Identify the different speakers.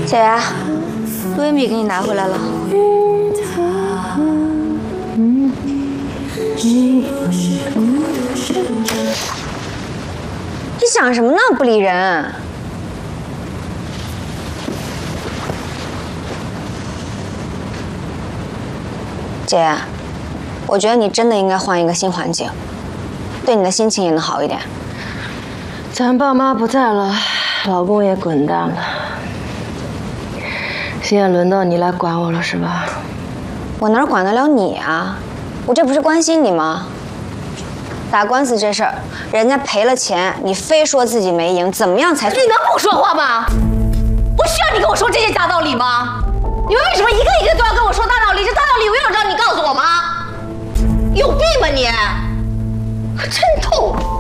Speaker 1: 姐，录音笔给你拿回来了。你想什么呢？不理人。姐，我觉得你真的应该换一个新环境，对你的心情也能好一点。
Speaker 2: 咱爸妈不在了，老公也滚蛋了，现在轮到你来管我了是吧？
Speaker 1: 我哪管得了你啊？我这不是关心你吗？打官司这事儿，人家赔了钱，你非说自己没赢，怎么样才？
Speaker 3: 你能不说话吗？不需要你跟我说这些大道理吗？你们为什么一个一个都要跟我说大道理？这大道理我用得着你告诉我吗？有病吧你！真透！